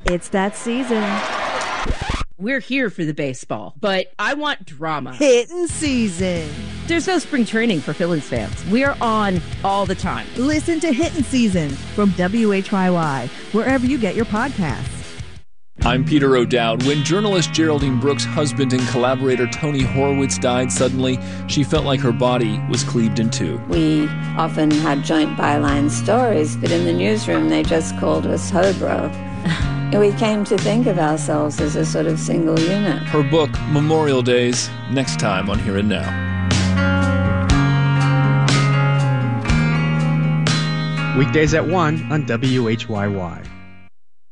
It's that season. We're here for the baseball, but I want drama. Hitting season. There's no spring training for Phillies fans. We are on all the time. Listen to Hitting Season from WHYY, wherever you get your podcasts. I'm Peter O'Dowd. When journalist Geraldine Brooks' husband and collaborator Tony Horowitz died suddenly, she felt like her body was cleaved in two. We often had joint byline stories, but in the newsroom they just called us Hobro. We came to think of ourselves as a sort of single unit. Her book, Memorial Days, next time on Here and Now. Weekdays at 1 on WHYY.